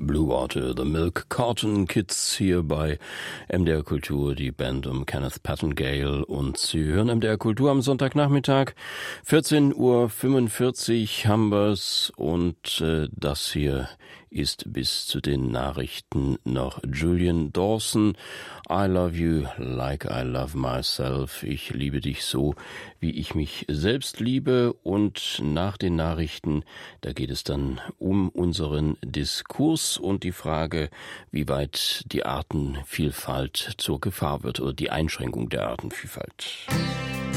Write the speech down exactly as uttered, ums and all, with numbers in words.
Blue Water, The Milk Carton Kids hier bei M D R Kultur, die Band um Kenneth Pettingale, und Sie hören M D R Kultur am Sonntagnachmittag, vierzehn Uhr fünfundvierzig haben wir's, und äh, das hier ist bis zu den Nachrichten noch Julian Dawson. I love you like I love myself. Ich liebe dich so, wie ich mich selbst liebe. Und nach den Nachrichten, da geht es dann um unseren Diskurs und die Frage, wie weit die Artenvielfalt zur Gefahr wird oder die Einschränkung der Artenvielfalt.